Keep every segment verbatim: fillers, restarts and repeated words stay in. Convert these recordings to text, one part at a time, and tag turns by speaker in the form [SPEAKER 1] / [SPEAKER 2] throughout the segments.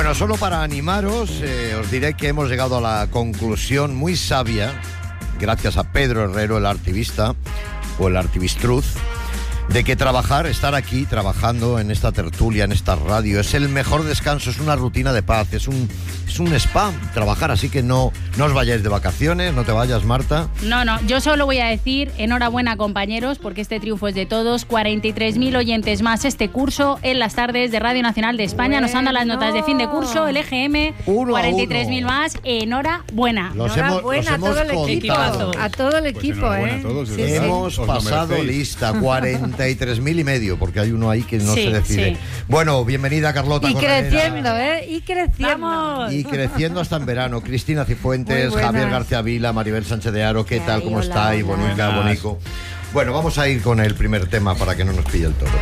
[SPEAKER 1] Bueno, solo para animaros, eh, os diré que hemos llegado a la conclusión muy sabia, gracias a Pedro Herrero, el artivista, o el artivistruz, de que trabajar, estar aquí trabajando en esta tertulia, en esta radio, es el mejor descanso, es una rutina de paz, es un, es un spa trabajar, así que no, no os vayáis de vacaciones, no te vayas, Marta.
[SPEAKER 2] No, no, yo solo voy a decir enhorabuena, compañeros, porque este triunfo es de todos. cuarenta y tres mil oyentes más este curso en las tardes de Radio Nacional de España.
[SPEAKER 3] Bueno.
[SPEAKER 2] Nos han dado las notas de fin de curso, el E G M,
[SPEAKER 1] Uno a
[SPEAKER 2] cuarenta y tres mil
[SPEAKER 1] uno.
[SPEAKER 2] más, enhorabuena.
[SPEAKER 1] Los hemos, los
[SPEAKER 3] Enhorabuena a todo
[SPEAKER 1] hemos
[SPEAKER 3] el equipo,
[SPEAKER 1] contado.
[SPEAKER 3] a todo el
[SPEAKER 4] Pues
[SPEAKER 3] equipo,
[SPEAKER 4] enhorabuena
[SPEAKER 3] ¿eh?
[SPEAKER 4] a todos, de
[SPEAKER 3] Sí,
[SPEAKER 4] verdad.
[SPEAKER 3] sí.
[SPEAKER 1] Hemos
[SPEAKER 4] Os lo
[SPEAKER 1] pasado
[SPEAKER 4] merecéis.
[SPEAKER 1] lista, cuarenta y tres mil y medio, porque hay uno ahí que no
[SPEAKER 2] Sí,
[SPEAKER 1] se decide.
[SPEAKER 2] sí.
[SPEAKER 1] Bueno, bienvenida, Carlota
[SPEAKER 3] Y
[SPEAKER 1] Corredera.
[SPEAKER 3] creciendo, ¿eh? Y creciendo.
[SPEAKER 2] ¡Vamos!
[SPEAKER 1] Y creciendo hasta en verano. Cristina Cifuentes,
[SPEAKER 3] Muy buenas.
[SPEAKER 1] Javier García Vila, Maribel Sánchez de Aro, ¿qué
[SPEAKER 3] ¿Qué
[SPEAKER 1] tal?
[SPEAKER 3] hay?
[SPEAKER 1] ¿Cómo
[SPEAKER 3] Hola,
[SPEAKER 1] estáis?
[SPEAKER 3] hola.
[SPEAKER 1] Bonica,
[SPEAKER 4] Buenas.
[SPEAKER 1] bonico. Bueno, vamos a ir con el primer tema para que no nos pille el toro.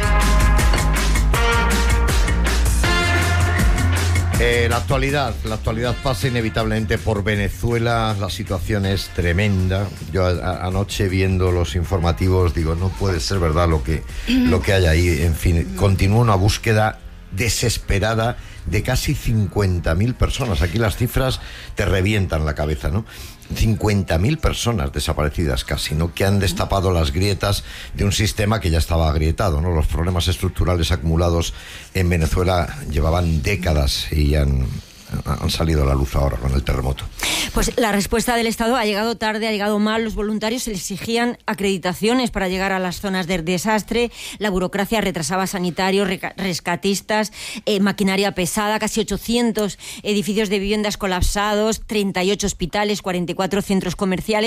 [SPEAKER 1] Eh, la actualidad, la actualidad pasa inevitablemente por Venezuela, la situación es tremenda. Yo a- a- anoche viendo los informativos digo, no puede ser verdad lo que, lo que hay ahí. En fin, continúa una búsqueda desesperada de casi cincuenta mil personas. Aquí las cifras te revientan la cabeza, ¿no? cincuenta mil personas desaparecidas casi, ¿no? Que han destapado las grietas de un sistema que ya estaba agrietado, ¿no? Los problemas estructurales acumulados en Venezuela llevaban décadas y han, han salido a la luz ahora con el terremoto.
[SPEAKER 5] Pues la respuesta del Estado ha llegado tarde, ha llegado mal. Los voluntarios exigían acreditaciones para llegar a las zonas del desastre. La burocracia retrasaba sanitarios, reca- rescatistas, eh, maquinaria pesada, casi ochocientos edificios de viviendas colapsados, treinta y ocho hospitales, cuarenta y cuatro centros comerciales.